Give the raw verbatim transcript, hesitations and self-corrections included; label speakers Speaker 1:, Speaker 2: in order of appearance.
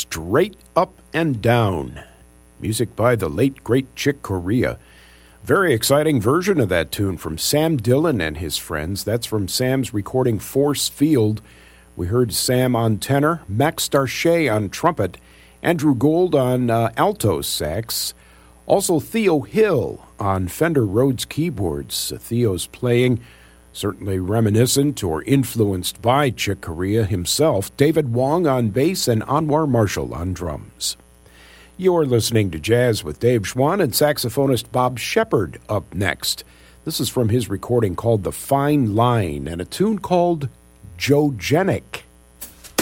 Speaker 1: Straight Up and Down. Music by the late, great Chick Corea. Very exciting version of that tune from Sam Dillon and his friends. That's from Sam's recording Force Field. We heard Sam on tenor, Max Darche on trumpet, Andrew Gold on uh, alto sax, also Theo Hill on Fender Rhodes keyboards. Theo's playing certainly reminiscent or influenced by Chick Corea himself. David Wong on bass and Anwar Marshall on drums. You're listening to Jazz with Dave Schwann and saxophonist Bob Shepard up next. This is from his recording called The Fine Line and a tune called Joe Genic.